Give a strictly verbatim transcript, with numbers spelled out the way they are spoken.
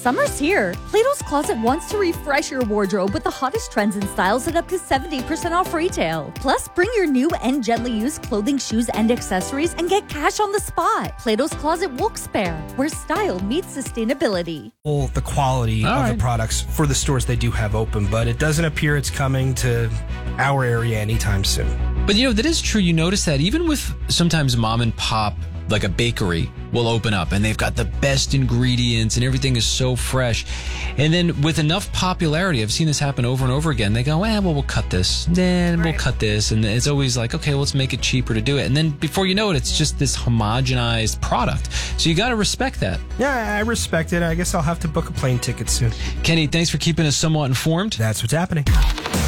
Summer's here. Plato's Closet wants to refresh your wardrobe with the hottest trends and styles at up to seventy percent off retail. Plus, bring your new and gently used clothing, shoes, and accessories and get cash on the spot. Plato's Closet Wilkes-Barre, where style meets sustainability. The quality All of right. the products for the stores they do have open, but it doesn't appear it's coming to our area anytime soon. But you know, that is true. You notice that even with sometimes mom and pop, like a bakery will open up and they've got the best ingredients and everything is so fresh. And then with enough popularity, I've seen this happen over and over again. They go, eh, well, we'll cut this. Then we'll cut this. And it's always like, okay, well, let's make it cheaper to do it. And then before you know it, it's just this homogenized product. So you got to respect that. Yeah, I respect it. I guess I'll have to book a plane ticket soon. Kenny, thanks for keeping us somewhat informed. That's what's happening.